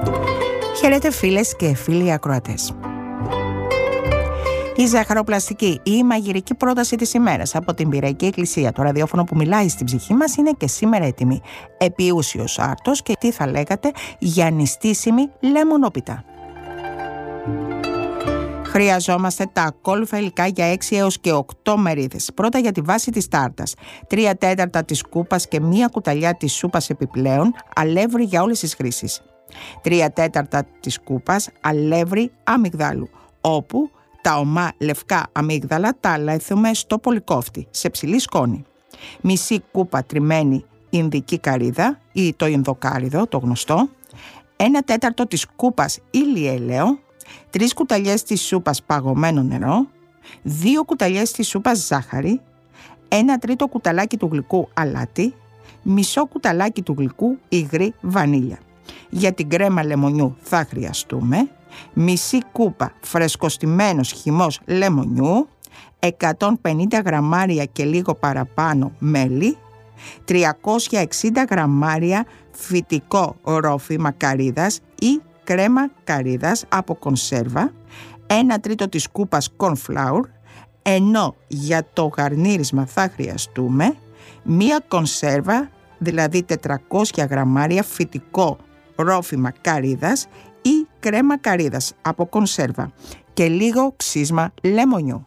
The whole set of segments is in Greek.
Χαίρετε φίλες και φίλοι ακροατές. Η ζαχαροπλαστική ή η μαγειρική πρόταση της ημέρας από την Πυραϊκή Εκκλησία, το ραδιόφωνο που μιλάει στην ψυχή μας, είναι και σήμερα έτοιμη. Επιούσιος άρτος και τι θα λέγατε για νηστίσιμη λεμονόπιτα. Χρειαζόμαστε τα ακόλουθα υλικά για 6 έως και 8 μερίδες. Πρώτα για τη βάση της τάρτας. 3/4 της κούπας και 1 κουταλιά της σούπας επιπλέον, αλεύρι για όλες τις χρήσεις. 3/4 της κούπας αλεύρι αμυγδάλου, όπου τα ομά λευκά αμύγδαλα τα αλέθουμε στο πολυκόφτη, σε ψηλή σκόνη. Μισή κούπα τριμμένη ινδική καρύδα ή το ινδοκάρυδο, το γνωστό. 1/4 της κούπας ηλιέλαιο. 3 κουταλιές της σούπας παγωμένο νερό. 2 κουταλιές της σούπας ζάχαρη. 1/3 κουταλάκι του γλυκού αλάτι. Μισό κουταλάκι του γλυκού υγρή βανίλια. Για την κρέμα λεμονιού θα χρειαστούμε μισή κούπα φρεσκοστημένος χυμός λεμονιού, 150 γραμμάρια και λίγο παραπάνω μέλι, 360 γραμμάρια φυτικό ρόφημα καρύδας ή κρέμα καρύδας από κονσέρβα, 1/3 της κούπας corn flour, ενώ για το γαρνίρισμα θα χρειαστούμε μία κονσέρβα, δηλαδή 400 γραμμάρια φυτικό ρόφημα καρύδας ή κρέμα καρύδας από κονσέρβα και λίγο ξύσμα λεμονιού.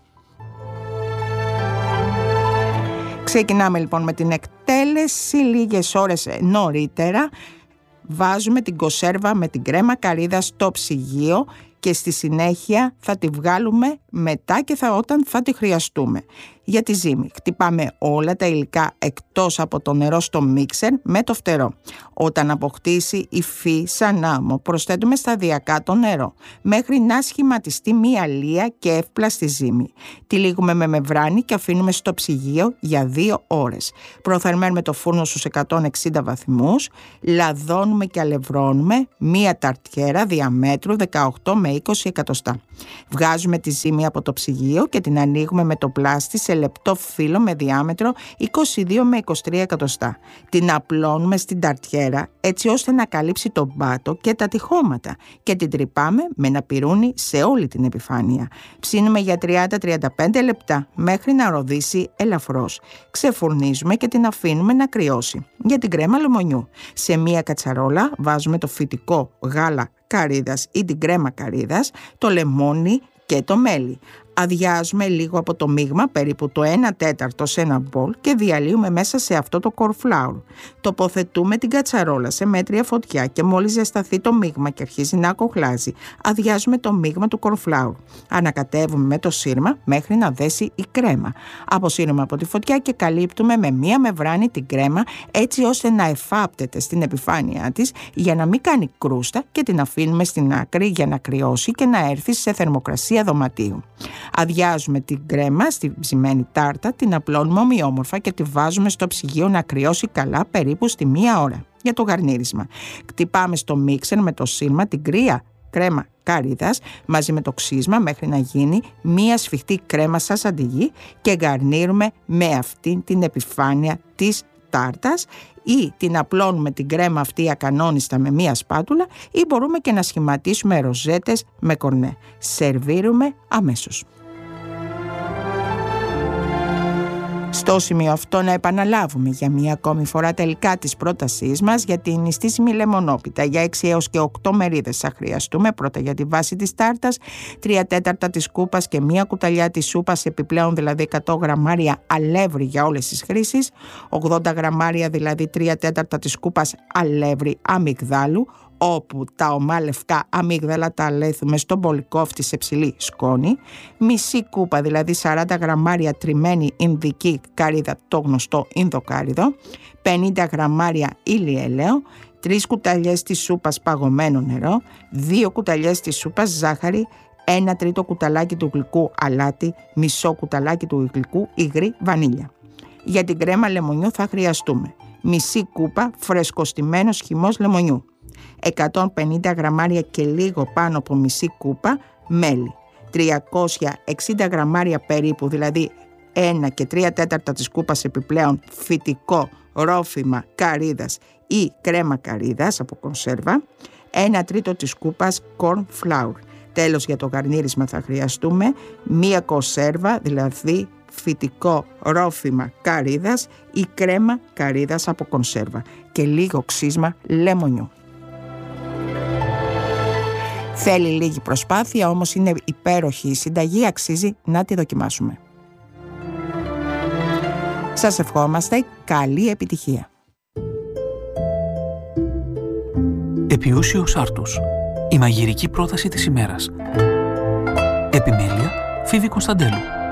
Ξεκινάμε λοιπόν με την εκτέλεση. Λίγες ώρες νωρίτερα βάζουμε την κονσέρβα με την κρέμα καρύδας στο ψυγείο και στη συνέχεια θα τη βγάλουμε μετά και όταν θα τη χρειαστούμε. Για τη ζύμη χτυπάμε όλα τα υλικά εκτός από το νερό στο μίξερ με το φτερό. Όταν αποκτήσει υφή σαν άμμο, προσθέτουμε σταδιακά το νερό μέχρι να σχηματιστεί μία λία και εύπλαστη ζύμη. Τυλίγουμε με μεμβράνη και αφήνουμε στο ψυγείο για 2 ώρες. Προθερμαίνουμε το φούρνο στους 160 βαθμούς, λαδώνουμε και αλευρώνουμε μία ταρτιέρα διαμέτρου 18 με 20 εκατοστά. Βγάζουμε τη ζύμη από το ψυγείο και την ανοίγουμε με το πλάστη σε λεπτό φύλλο με διάμετρο 22 με 23 εκατοστά. Την απλώνουμε στην ταρτιέρα έτσι ώστε να καλύψει τον πάτο και τα τυχώματα και την τρυπάμε με ένα πιρούνι σε όλη την επιφάνεια. Ψήνουμε για 30-35 λεπτά μέχρι να ροδίσει ελαφρώς. Ξεφουρνίζουμε και την αφήνουμε να κρυώσει. Για την κρέμα λεμονιού, σε μία κατσαρόλα βάζουμε το φυτικό γάλα καρύδας ή την κρέμα καρύδας, το λεμόνι και το μέλι. Αδειάζουμε λίγο από το μείγμα, περίπου το 1/4 σε ένα μπολ και διαλύουμε μέσα σε αυτό το corn flour. Τοποθετούμε την κατσαρόλα σε μέτρια φωτιά και μόλις ζεσταθεί το μείγμα και αρχίζει να κοχλάζει, αδειάζουμε το μείγμα του corn flour. Ανακατεύουμε με το σύρμα μέχρι να δέσει η κρέμα. Αποσύρουμε από τη φωτιά και καλύπτουμε με μία μεμβράνη την κρέμα έτσι ώστε να εφάπτεται στην επιφάνειά της για να μην κάνει κρούστα και την αφήνουμε στην άκρη για να κρυώσει και να έρθει σε θερμοκρασία δωματίου. Αδειάζουμε την κρέμα στη ψημένη τάρτα, την απλώνουμε ομοιόμορφα και τη βάζουμε στο ψυγείο να κρυώσει καλά περίπου στη 1 ώρα. Για το γαρνίρισμα, χτυπάμε στο μίξερ με το σύρμα την κρύα κρέμα καρύδας μαζί με το ξύσμα μέχρι να γίνει μία σφιχτή κρέμα σαν σαντιγί και γαρνίρουμε με αυτήν την επιφάνεια της τάρτας ή την απλώνουμε την κρέμα αυτή ακανόνιστα με μία σπάτουλα ή μπορούμε και να σχηματίσουμε ροζέτες με κορνέ. Σερβίρουμε αμέσως. Στο σημείο αυτό να επαναλάβουμε για μία ακόμη φορά τα υλικά της πρότασής μας για την νηστίσιμη λεμονόπιτα. Για 6 έως και 8 μερίδες θα χρειαστούμε. Πρώτα για τη βάση της τάρτας, 3/4 της κούπας και 1 κουταλιά της σούπας επιπλέον, δηλαδή 100 γραμμάρια αλεύρι για όλες τις χρήσεις, 80 γραμμάρια δηλαδή 3/4 της κούπας αλεύρι αμυγδάλου, όπου τα ομά λευκά αμύγδαλα τα αλέθουμε στον πολυκόφτη σε ψηλή σκόνη, μισή κούπα δηλαδή 40 γραμμάρια τριμμένη ινδική καρύδα, το γνωστό ινδοκάρυδο, 50 γραμμάρια ηλιέλαιο, 3 κουταλιές της σούπας παγωμένο νερό, 2 κουταλιές της σούπας ζάχαρη, 1/3 κουταλάκι του γλυκού αλάτι, μισό κουταλάκι του γλυκού υγρή βανίλια. Για την κρέμα λεμονιού θα χρειαστούμε μισή κούπα φρεσκοστημένος χυμός λεμονιού, 150 γραμμάρια και λίγο πάνω από μισή κούπα μέλι, 360 γραμμάρια περίπου, δηλαδή 1 και 3/4 της κούπας επιπλέον φυτικό ρόφημα καρύδας ή κρέμα καρύδας από κονσέρβα, 1/3 της κούπας corn flour. Τέλος, για το γαρνίρισμα θα χρειαστούμε 1 κονσέρβα, δηλαδή φυτικό ρόφημα καρύδας ή κρέμα καρύδας από κονσέρβα και λίγο ξύσμα λεμονιού. Θέλει λίγη προσπάθεια, όμως είναι υπέροχη η συνταγή, αξίζει να τη δοκιμάσουμε. Σας ευχόμαστε καλή επιτυχία. Επιούσιος Άρτους. Η μαγειρική πρόταση της ημέρας. Επιμέλεια Φίβη Κωνσταντέλου.